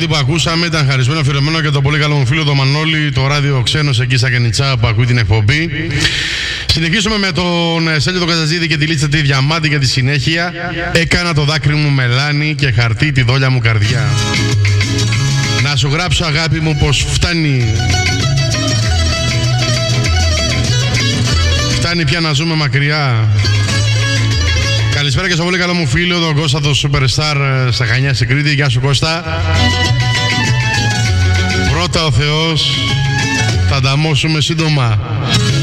που ακούσαμε ήταν χαρισμένο αφιερωμένο για τον πολύ καλό μου φίλο τον Μανώλη, το ράδιο Ξένος εκεί στα Κενιτσά που ακούει την εκπομπή. Συνεχίσουμε με τον Στέλιο τον Καζατζίδη και τη Λίτσα τη Διαμάντη για τη συνέχεια. Έκανα το δάκρυ μου μελάνι και χαρτί τη δόλια μου καρδιά. Να σου γράψω αγάπη μου πως φτάνει. Φτάνει πια να ζούμε μακριά. Καλησπέρα και στο πολύ καλό μου φίλο, τον Κώστα, το Superstar στα Χανιά στην Κρήτη. Γεια σου Κώστα. Πρώτα ο Θεός, θα ανταμώσουμε σύντομα.